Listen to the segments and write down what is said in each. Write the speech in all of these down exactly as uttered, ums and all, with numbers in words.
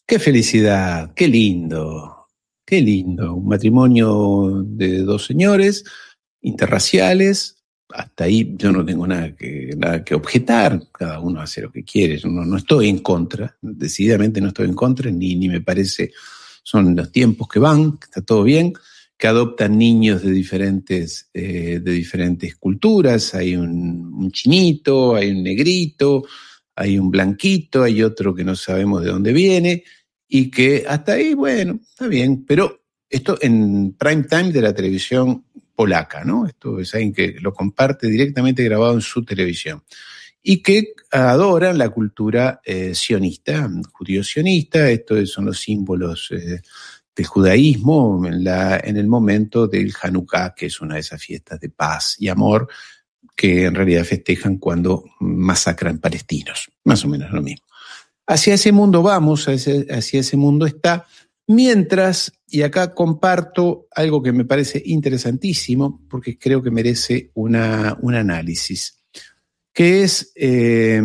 Qué felicidad, qué lindo, qué lindo. Un matrimonio de dos señores interraciales. Hasta ahí yo no tengo nada que, nada que objetar. Cada uno hace lo que quiere. Yo no, no estoy en contra, decididamente no estoy en contra, ni, ni me parece, son los tiempos que van, que está todo bien, que adoptan niños de diferentes, eh, de diferentes culturas. Hay un, un chinito, hay un negrito, hay un blanquito, hay otro que no sabemos de dónde viene, y que hasta ahí, bueno, está bien, pero esto en prime time de la televisión polaca, ¿no? Esto es alguien que lo comparte directamente grabado en su televisión y que adoran la cultura eh, sionista, judío-sionista. Estos son los símbolos eh, del judaísmo en, la, en el momento del Hanukkah, que es una de esas fiestas de paz y amor que en realidad festejan cuando masacran palestinos, más o menos lo mismo. Hacia ese mundo vamos, hacia, hacia ese mundo está, mientras, y acá comparto algo que me parece interesantísimo, porque creo que merece una, un análisis, que es, eh,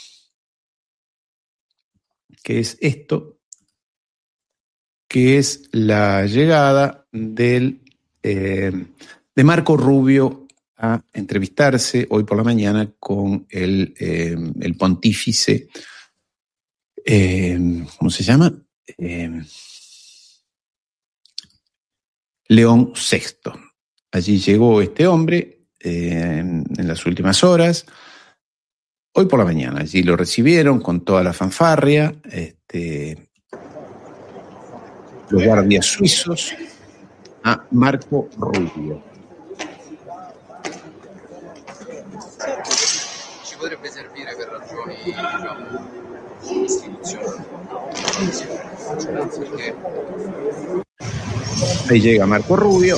que es esto, que es la llegada del, eh, de Marco Rubio a entrevistarse hoy por la mañana con el, eh, el pontífice, eh, ¿cómo se llama? Eh, León sexto. Allí llegó este hombre eh, en, en las últimas horas, hoy por la mañana. Allí lo recibieron con toda la fanfarria, este, los guardias suizos, a Marco Rubio. Ci potrebbe servire per ragioni, diciamo, istituzionali. Perché... Ahí llega Marco Rubio.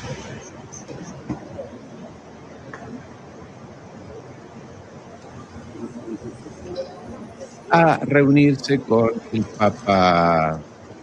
A reunirse con el Papa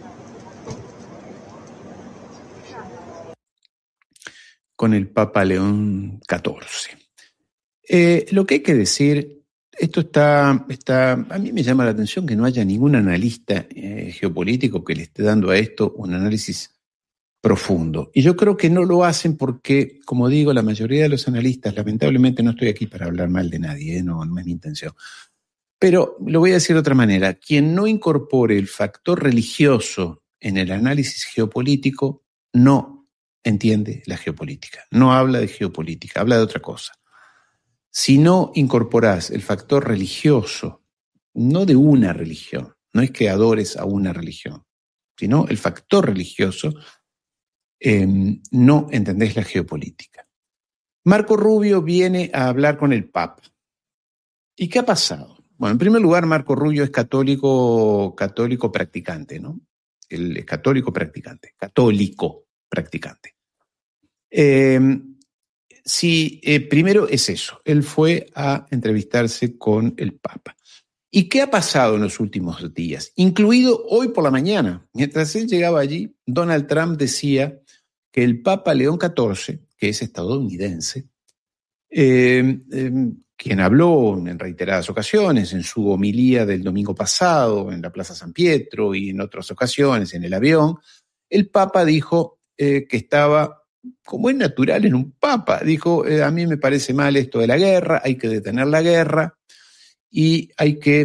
con el Papa León catorce. Eh, lo que hay que decir, esto está, está, a mí me llama la atención que no haya ningún analista eh, geopolítico que le esté dando a esto un análisis profundo. Y yo creo que no lo hacen porque, como digo, la mayoría de los analistas, lamentablemente no estoy aquí para hablar mal de nadie, ¿eh? no, no es mi intención. Pero lo voy a decir de otra manera, quien no incorpore el factor religioso en el análisis geopolítico no entiende la geopolítica, no habla de geopolítica, habla de otra cosa. Si no incorporás el factor religioso, no de una religión, no es que adores a una religión, sino el factor religioso, eh, no entendés la geopolítica. Marco Rubio viene a hablar con el Papa. ¿Y qué ha pasado? Bueno, en primer lugar, Marco Rubio es católico, católico practicante, ¿no? Él es católico practicante, católico practicante. Eh, sí, eh, primero es eso, él fue a entrevistarse con el Papa. ¿Y qué ha pasado en los últimos días? Incluido hoy por la mañana. Mientras él llegaba allí, Donald Trump decía que el Papa León catorce, que es estadounidense, eh, eh, quien habló en reiteradas ocasiones, en su homilía del domingo pasado, en la Plaza San Pietro y en otras ocasiones, en el avión, el Papa dijo eh, que estaba, como es natural en un Papa, dijo, eh, a mí me parece mal esto de la guerra, hay que detener la guerra y hay que